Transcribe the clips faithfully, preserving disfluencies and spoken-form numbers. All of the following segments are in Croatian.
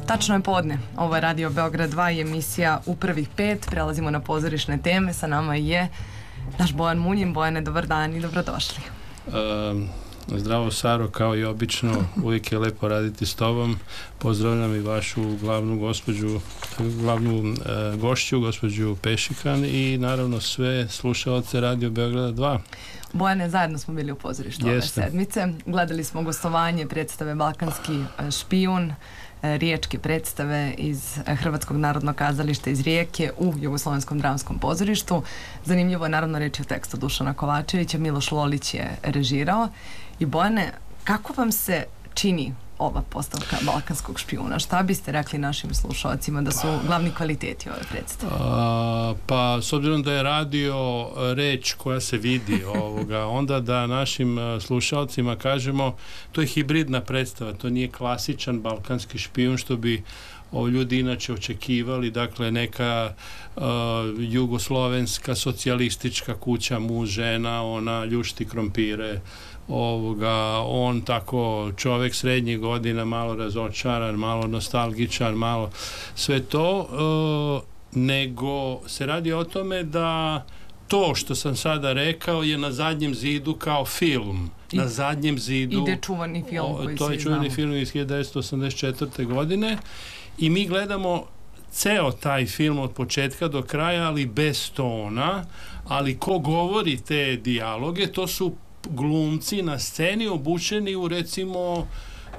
Tačno je podne. Ovo je Radio Beograd dva i emisija U prvih pet. Prelazimo na pozorišne teme. Sa nama je naš Bojan Munjin. Bojane, dobar dan i dobrodošli. Um, zdravo Saro, kao i obično, uvijek je lepo raditi s tobom. Pozdravljam i vašu glavnu gospođu, glavnu uh, gošću, gospođu Pešikan i naravno sve slušaoce Radio Beograda dva. Bojane, zajedno smo bili u pozorištu ove sedmice. Gledali smo gostovanje predstave Balkanski špijun, riječke predstave iz Hrvatskog narodnog kazališta iz Rijeke u Jugoslovenskom dramskom pozorištu. Zanimljivo je naravno reći o tekstu Dušana Kovačevića, Miloš Lolić je režirao. I Bojane, kako vam se čini ova postavka Balkanskog špijuna? Šta biste rekli našim slušalcima da su glavni kvaliteti ove predstave? A, pa, s obzirom da je radio reč koja se vidi ovoga, onda da našim slušalcima kažemo, to je hibridna predstava, to nije klasičan balkanski špijun, što bi ovo ljudi inače očekivali, dakle neka uh, jugoslovenska socijalistička kuća, muž, žena, ona ljušti krompire, ovoga, on tako čovjek srednjih godina, malo razočaran, malo nostalgičan, malo sve to, uh, nego se radi o tome da to što sam sada rekao je na zadnjem zidu kao film. I, na zadnjem zidu. Ide čuvani film koji o, to je čuvani film iz hiljadu devetsto osamdeset četvrte. godine i mi gledamo ceo taj film od početka do kraja, ali bez tona, ali ko govori te dijaloge, to su glumci na sceni obučeni u recimo uh,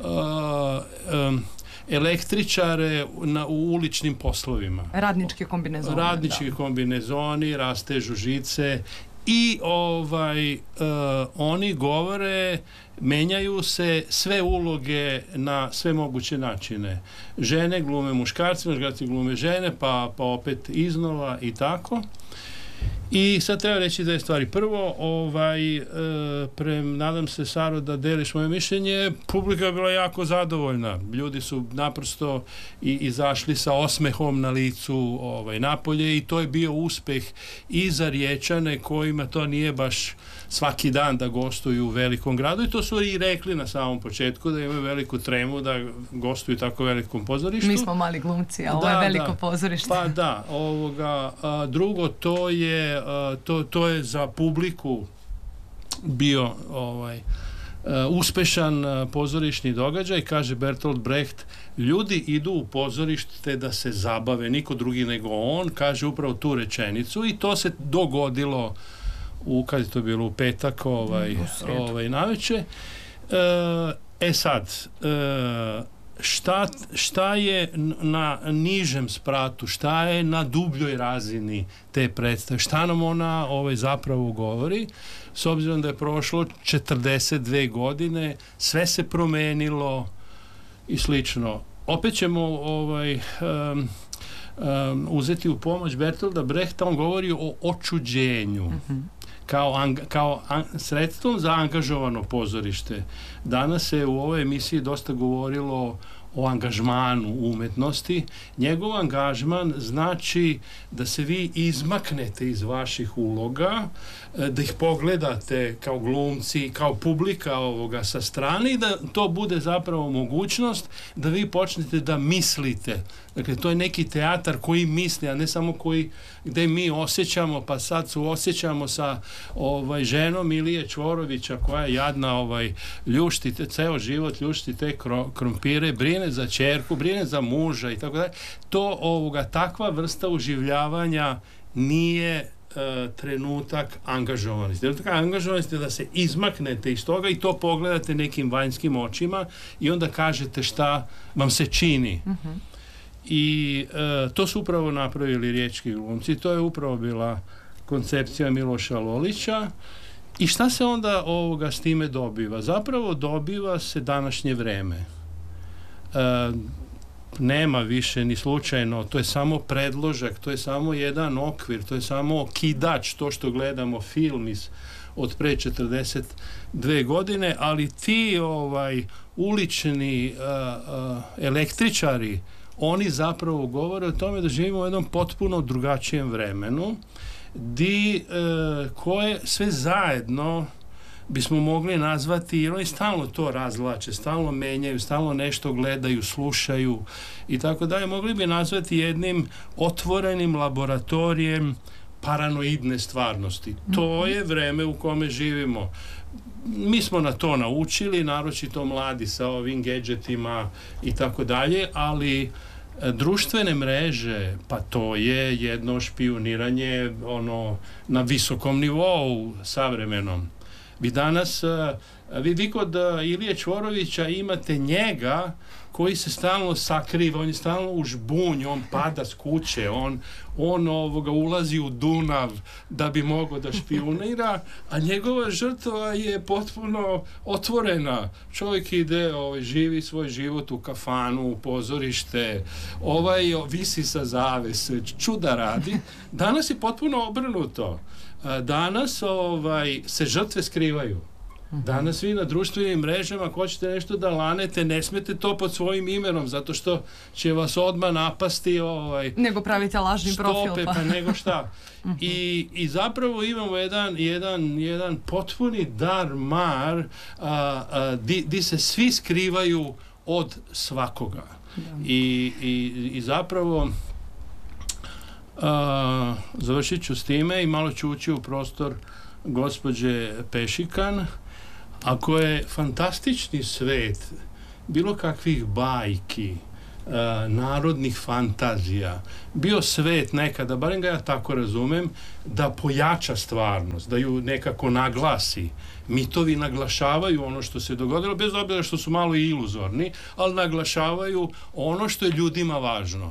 um, električare na, u uličnim poslovima. Radnički kombinezoni. Radnički da. kombinezoni, rastežu žice i ovaj uh, oni govore, menjaju se sve uloge na sve moguće načine. Žene glume muškarci, muškarci glume žene, pa, pa opet iznova i tako. I sad treba reći dve stvari. Prvo, ovaj, e, pre, nadam se, Saro, da deliš moje mišljenje, publika je bila jako zadovoljna. Ljudi su naprosto i, izašli sa osmehom na licu ovaj, napolje i to je bio uspeh i za Riječane kojima to nije baš svaki dan da gostuju u velikom gradu i to su i rekli na samom početku da imaju veliku tremu da gostuju u tako velikom pozorištu. Mi smo mali glumci, a ovo da, je veliko da. pozorište. Pa da, ovoga, a, drugo, to je a, to, to je za publiku bio ovaj a, uspešan a, pozorišni događaj. Kaže Bertolt Brecht, ljudi idu u pozorište da se zabave, niko drugi nego on, kaže upravo tu rečenicu i to se dogodilo u, kad je to bilo, u petak ovaj, ovaj naveče. E, e sad, e, šta, šta je na nižem spratu, šta je na dubljoj razini te predstave, šta nam ona ovaj, zapravo govori, s obzirom da je prošlo četrdeset dve godine, sve se promenilo i slično. Opet ćemo ovaj, um, um, uzeti u pomoć Bertolda Brehta, on govori o očuđenju. Mm-hmm. kao, anga, kao an, sredstvom za angažovano pozorište. Danas se u ovoj emisiji dosta govorilo o angažmanu umetnosti. Njegov angažman znači da se vi izmaknete iz vaših uloga, da ih pogledate kao glumci, kao publika ovoga sa strane i da to bude zapravo mogućnost da vi počnete da mislite. Dakle, to je neki teatar koji misli, a ne samo koji, gde mi osjećamo, pa sad su osjećamo sa ovaj, ženom Ilije Čvorovića koja je jadna, ovaj, ljušti te, ceo život ljušti te kro, krompire, brine za ćerku, brine za muža i tako dalje. To ovoga, takva vrsta uživljavanja nije uh, trenutak angažovanosti. Trenutak angažovanosti je da se izmaknete iz toga i to pogledate nekim vanjskim očima i onda kažete šta vam se čini. Mm-hmm. I uh, to su upravo napravili riječki glumci. To je upravo bila koncepcija Miloša Lolića. I šta se onda ovoga s time dobiva? Zapravo dobiva se današnje vreme. Uh, nema više ni slučajno, to je samo predložak, to je samo jedan okvir, to je samo okidač, to što gledamo film iz od pre četrdeset dve godine, ali ti ovaj ulični uh, uh, električari, oni zapravo govore o tome da živimo u jednom potpuno drugačijem vremenu, di uh, koje sve zajedno bismo mogli nazvati, jer oni stalno to razvlače, stalno menjaju, stalno nešto gledaju, slušaju i tako dalje, mogli bi nazvati jednim otvorenim laboratorijem paranoidne stvarnosti. To je vreme u kome živimo. Mi smo na to naučili, naročito mladi sa ovim gadgetima i tako dalje, ali društvene mreže, pa to je jedno špijuniranje ono na visokom nivou savremenom. Vi danas, vi, vi kod Ilije Čvorovića imate njega koji se stalno sakriva, on je stalno u žbunj, on pada s kuće, on, on ovoga ulazi u Dunav da bi mogao da špijunira, a njegova žrtva je potpuno otvorena. Čovjek ide, ovaj, živi svoj život u kafanu, u pozorište, ovaj visi sa zavese, čuda radi. Danas je potpuno obrnuto. Danas ovaj, se žrtve skrivaju. Danas vi na društvenim mrežama ako hoćete nešto da lanete, ne smete to pod svojim imenom, zato što će vas odmah napasti ovaj, nego pravite lažni profil pa. pa nego šta. I, i zapravo imamo jedan, jedan, jedan potpuni dar mar a, a, di, di se svi skrivaju od svakoga. I, i, i zapravo a, završit ću s time i malo ću ući u prostor gospođe Pešikan. Ako je fantastični svet bilo kakvih bajki, uh, narodnih fantazija, bio svet nekada, barem ga ja tako razumem, da pojača stvarnost, da ju nekako naglasi. Mitovi naglašavaju ono što se dogodilo, bez obzira što su malo i iluzorni, ali naglašavaju ono što je ljudima važno.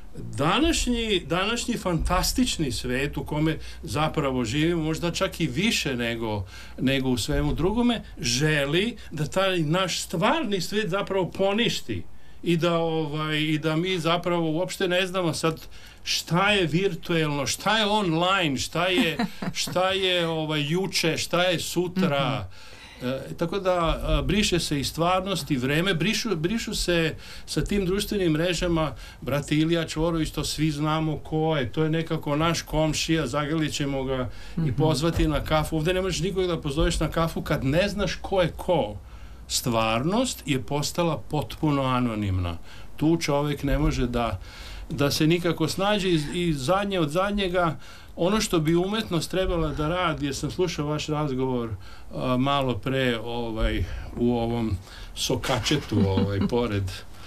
Današnji, današnji fantastični svet u kome zapravo živimo, možda čak i više nego, nego u svemu drugome, želi da taj naš stvarni svet zapravo poništi i da, ovaj, i da mi zapravo uopšte ne znamo sad šta je virtuelno, šta je online, šta je, šta je ovaj, juče, šta je sutra. E, tako da a, briše se i stvarnost i vreme, brišu, brišu se sa tim društvenim mrežama. Brate Ilija Čvorović, to svi znamo ko je, to je nekako naš komšija, zagrlit ćemo ga mm-hmm. i pozvati na kafu. Ovdje ne možeš nikog da pozoveš na kafu kad ne znaš ko je ko. Stvarnost je postala potpuno anonimna. Tu čovjek ne može da, da se nikako snađe i, i zadnje od zadnjega. Ono što bi umetnost trebala da radi, jer sam slušao vaš razgovor a, malo pre ovaj, u ovom sokačetu ovaj, pored,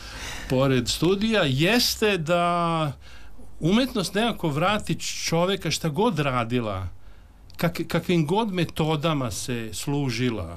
pored studija, jeste da umetnost nekako vrati čovjeka šta god radila, kak, kakvim god metodama se služila,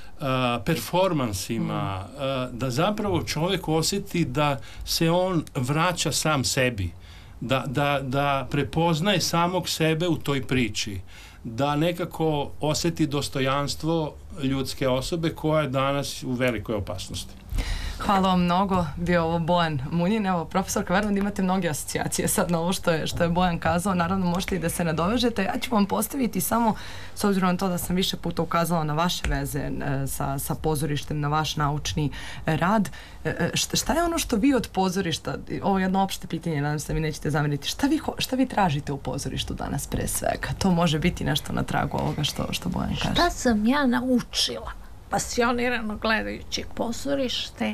a, performansima, a, da zapravo čovjek osjeti da se on vraća sam sebi. Da, da, da prepoznaje samog sebe u toj priči, da nekako osjeti dostojanstvo ljudske osobe koja je danas u velikoj opasnosti. Hvala vam mnogo, bio ovo Bojan Munjin. Evo, profesorka, verujem da imate mnoge asocijacije sad na ovo što je, što je Bojan kazao. Naravno, možete i da se nadovežete. Ja ću vam postaviti samo, s obzirom na to da sam više puta ukazala na vaše veze e, sa, sa pozorištem, na vaš naučni e, rad. E, šta, šta je ono što vi od pozorišta, ovo je jedno opšte pitanje, nadam se da mi nećete zameriti, šta vi, šta vi tražite u pozorištu danas pre svega? To može biti nešto na tragu ovoga što, što Bojan kaže. Šta sam ja naučila, pasionirano gledajući pozorište?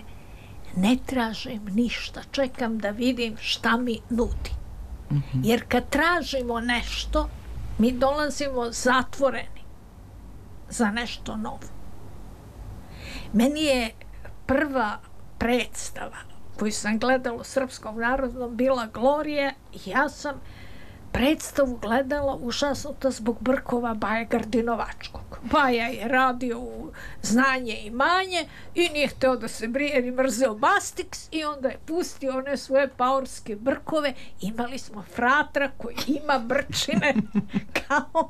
Ne tražim ništa, čekam da vidim šta mi nudi. Mm-hmm. Jer kad tražimo nešto, mi dolazimo zatvoreni za nešto novo. Meni je prva predstava koju sam gledala u Srpskom narodnom bila Glorija i ja sam predstavu gledala užasnuta zbog brkova Baje Gardinovačkog. Baja je radio u Znanje i manje i nije hteo da se brije ni mrzeo Bastiks i onda je pustio one svoje paorske brkove. Imali smo fratra koji ima brčine kao...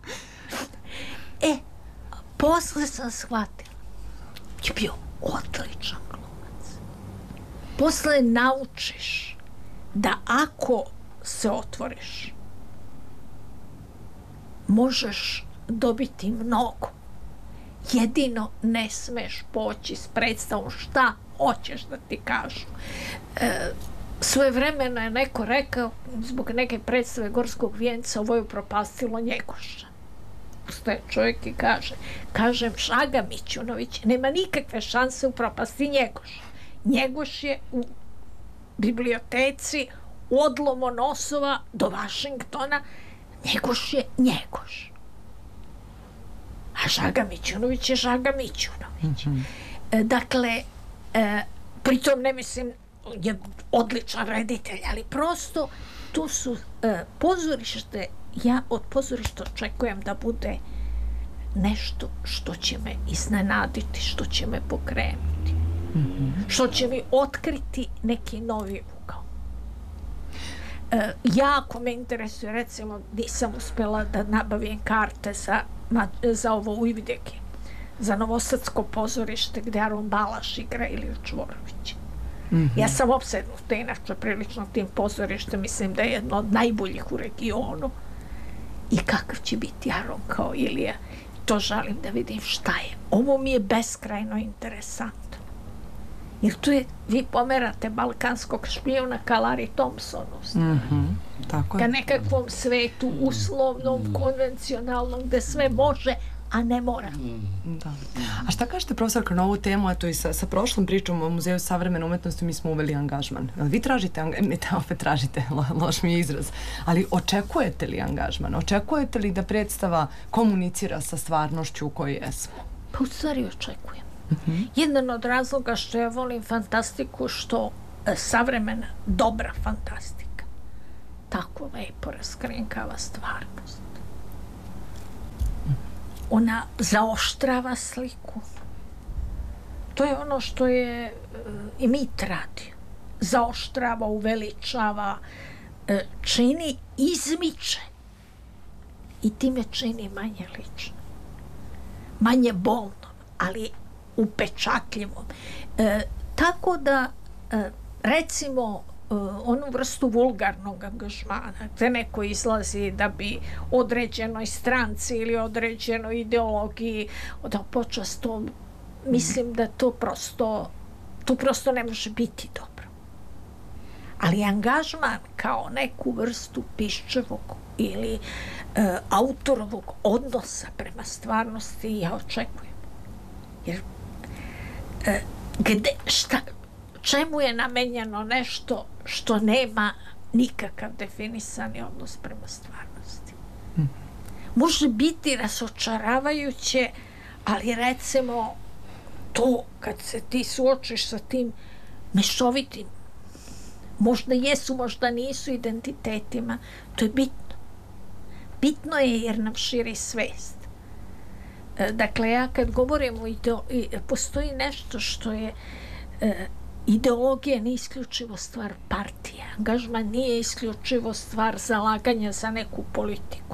E, posle sam shvatila je bio odličan glumac. Posle naučiš da ako se otvoriš, možeš dobiti mnogo. Jedino ne smeš poći s predstavom šta hoćeš da ti kažu. E, svojevremeno je neko rekao, zbog neke predstave Gorskog vijenca, ovo je upropastilo Njegoša. ustaje čovjek i kaže, kažem, Žaga Mićunović nema nikakve šanse upropasti Njegoš. Njegoš je u biblioteci od Lomonosova do Vašingtona, Njegoš je Njegoš. A Žaga Mićunović je Žaga Mićunović. Mm-hmm. E, dakle, e, pritom ne mislim, je odličan reditelj, ali prosto tu su e, pozorište, ja od pozorišta očekujem da bude nešto što će me iznenaditi, što će me pokrenuti, mm-hmm. što će mi otkriti neki novi ugao. E, jako me interesuje, recimo, nisam uspjela da nabavim karte za, za ovo u Ivideki, za Novosadsko pozorište gdje Aron Balaš igra Iliju Čvorović. Mm-hmm. Ja sam opsednuta inače prilično tim pozorištem, mislim da je jedno od najboljih u regionu. I kakav će biti Aron kao Ilija, to želim da vidim šta je. Ovo mi je beskrajno interesantno. Jer tu je, vi pomerate balkanskog špijuna ka Larry Thompsonu. Mm-hmm. Tako je. Ka nekakvom svetu, uslovnom, konvencionalnom, gde sve može, a ne mora. Da. A šta kažete, profesorka, na ovu temu, eto i sa, sa prošlom pričom o Muzeju savremene umetnosti mi smo uveli angažman. Vi tražite, ne, opet tražite, lo, loš mi je izraz, ali očekujete li angažman? Očekujete li da predstava komunicira sa stvarnošću u kojoj jesmo? Pa u stvari očekujem. Mm-hmm. Jedan od razloga što ja volim fantastiku, što e, savremena, dobra fantastika tako lepo raskrinkava stvarnost. Ona zaoštrava sliku. To je ono što je e, i mit radi. Zaoštrava, uveličava, e, čini, izmiče. I time čini manje lično. Manje bolno, ali upečatljivom. E, tako da, e, recimo, onu vrstu vulgarnog angažmana, gde neko izlazi da bi određenoj stranci ili određenoj ideologiji da počasto, mislim da to prosto to prosto ne može biti dobro. Ali angažman kao neku vrstu piščevog ili e, autorovog odnosa prema stvarnosti ja očekujem. Jer e, gde, šta, čemu je namenjeno nešto što nema nikakav definisani odnos prema stvarnosti. Mm. Može biti razočaravajuće, ali recimo to kad se ti suočiš sa tim mešovitim, možda jesu, možda nisu identitetima, to je bitno. Bitno je jer nam širi svest. Dakle, ja kad govorim o ideologiji, postoji nešto što je e, ideologija nije isključivo stvar partije. Angažman nije isključivo stvar zalaganja za neku politiku.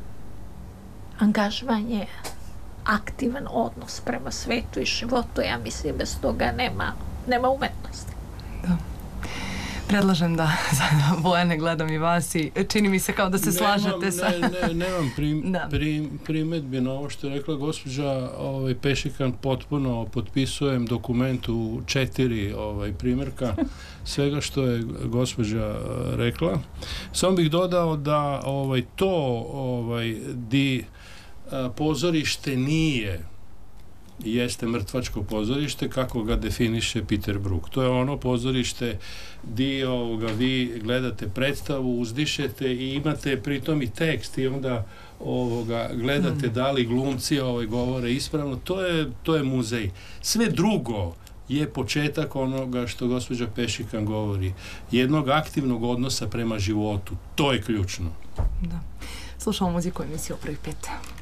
Angažman je aktivan odnos prema svetu i životu. Ja mislim, bez toga nema, nema umetnosti. Da. Predlažem da Bojane gledam i vas i čini mi se kao da se nemam, slažete sa... Ne, ne, nemam prim, prim, primedbi na ovo što je rekla gospođa ovaj, Pešikan, potpuno potpisujem dokument u četiri ovaj, primjerka svega što je gospođa rekla. Samo bih dodao da ovaj, to ovaj, di a, pozorište nije jeste mrtvačko pozorište kako ga definiše Peter Brook. To je ono pozorište di ovoga, vi gledate predstavu, uzdišete i imate pritom i tekst i onda ovoga, gledate mm. da li glumci ovaj, govore ispravno. To je, to je muzej. Sve drugo je početak onoga što gospođa Pešikan govori. Jednog aktivnog odnosa prema životu. To je ključno. Da. Slušamo muziku emisiju Prvi pet.